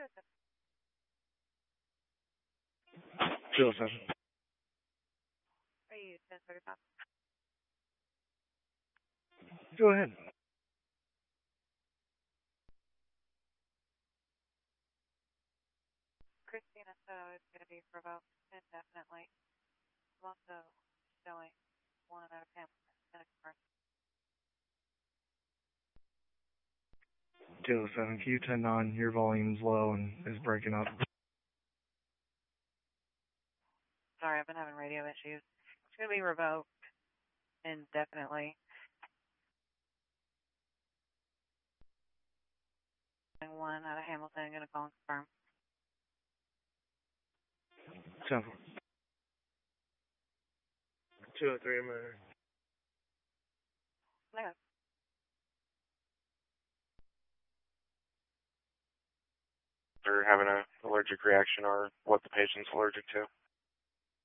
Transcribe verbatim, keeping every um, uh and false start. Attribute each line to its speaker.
Speaker 1: two oh seven.
Speaker 2: Are you ten thirty-five?
Speaker 1: Go ahead.
Speaker 2: Christina Soto is going to be revoked indefinitely. I'm also showing one out of Hamilton.
Speaker 1: two oh seven, can you turn on? Your volume's low and is breaking up.
Speaker 2: Sorry, I've been having radio issues. It's going to be revoked indefinitely. One out of Hamilton, going to call and confirm.
Speaker 1: ten four. two oh three, I'm there.
Speaker 2: No.
Speaker 3: They're having an allergic reaction or what the patient's allergic to.